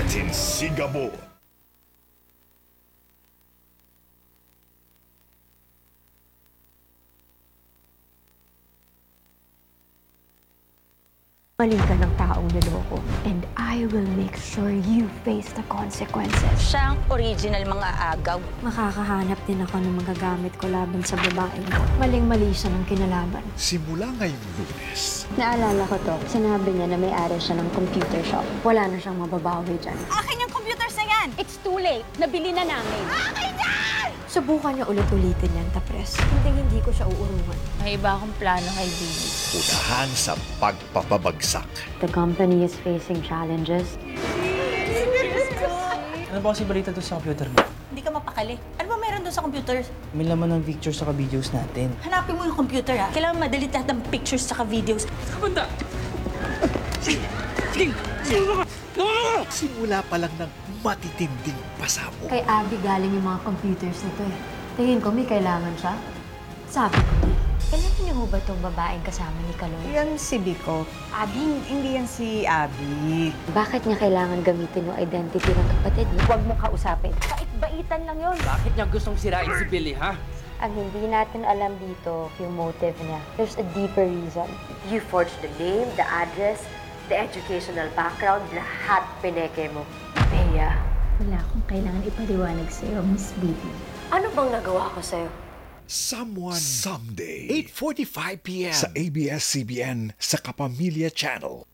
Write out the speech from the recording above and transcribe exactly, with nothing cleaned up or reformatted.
Martin Sigabo. Mali ka ng taong niloko, and I will make sure you face the consequences. Siya ang original mga agaw. Makakahanap din ako ng magagamit ko laban sa babaeng ko. Maling-mali siya ng kinalaban. Simula ngayong Lunes, Naalala ko to, sinabi niya na may-ari siya ng computer shop. Wala na siyang mababawi dyan. Akin yung computers na yan! It's too late. Nabili na namin. Akin yan! Subukan niya ulit-ulitin yan, Tapres. Hindi hindi ko siya uurungan. May iba akong plano kay Billy. unahan sa pagpapabagsak. The company is facing challenges. Ano ba kasi balita doon sa computer mo? Hindi ka mapakali. Ano ba meron doon sa computers? May laman ng pictures sa videos natin. Hanapin mo yung computer, ha? Kailangan madali lahat ng pictures sa videos. Simula pa lang ng matitinding pasabog. Kay Abby galing yung mga computers nito eh. Tingin ko may kailangan siya. Sabi ko, kailan niyo ho ba itong babaeng kasama ni Kaloy? Yan si Biko. Abby, hindi yan si Abby. Bakit niya kailangan gamitin yung identity ng kapatid niya? Huwag mo kausapin. Bait-baitan lang yun. Bakit niya gustong sirain si Billy, ha? Ang hindi natin alam dito, yung motive niya. There's a deeper reason. You forged the name, the address, the educational background, lahat pineke mo. Bea, Wala akong kailangan ipaliwanag sa'yo, Miss Bibi. ano bang nagawa ko sa'yo? Someone Someday. eight forty-five p m sa A B S C B N sa Kapamilya Channel.